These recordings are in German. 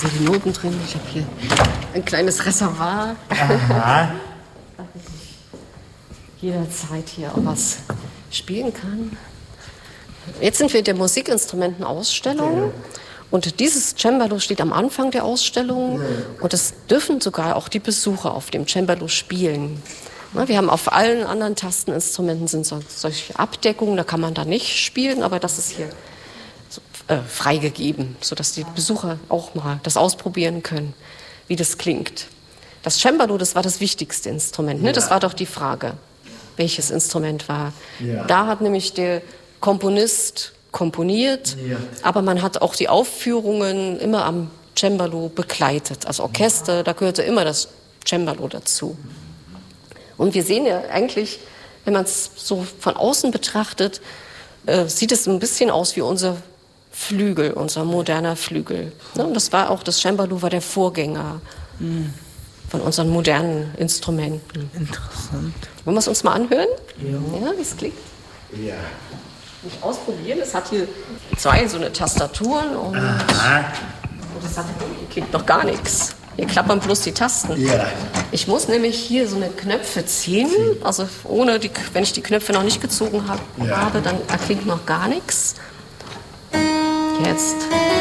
sind die Noten drin. Ich habe hier ein kleines Reservoir. Aha. Dass ich jederzeit hier auch was spielen kann. Jetzt sind wir in der Musikinstrumentenausstellung. Und dieses Cembalo steht am Anfang der Ausstellung. Und es dürfen sogar auch die Besucher auf dem Cembalo spielen. Wir haben auf allen anderen Tasteninstrumenten sind solche Abdeckungen, da kann man da nicht spielen, aber das ist hier freigegeben, sodass die Besucher auch mal das ausprobieren können, wie das klingt. Das Cembalo, das war das wichtigste Instrument, ne? Das war doch die Frage, welches Instrument war. Ja. Da hat nämlich der Komponist komponiert, aber man hat auch die Aufführungen immer am Cembalo begleitet. Als Orchester, da gehörte immer das Cembalo dazu. Und wir sehen ja eigentlich, wenn man es so von außen betrachtet, sieht es ein bisschen aus wie unser Flügel, unser moderner Flügel. Ne? Und das Cembalo war der Vorgänger von unseren modernen Instrumenten. Interessant. Wollen wir es uns mal anhören? Ja, wie es klingt? Ja. Nicht ausprobieren. Es hat hier zwei so eine Tastaturen und das hier klingt noch gar nichts. Hier klappern bloß die Tasten. Ja. Ich muss nämlich hier so eine Knöpfe ziehen. Also wenn ich die Knöpfe noch nicht gezogen habe, dann erklingt noch gar nichts. Jetzt.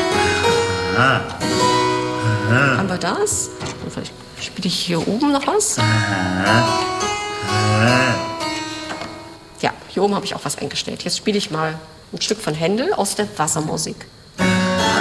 Haben wir das? Und vielleicht spiele ich hier oben noch was. Ja, hier oben habe ich auch was eingestellt. Jetzt spiele ich mal ein Stück von Händel aus der Wassermusik.